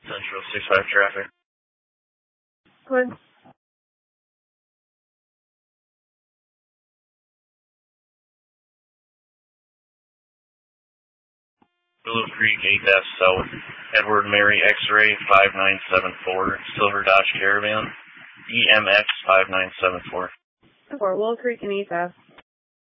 Central 65 traffic. Good. Willow Creek 8F South. Edward Mary X-Ray 5974. Silver Dodge Caravan. EMX 5974. For Willow Creek and 8F.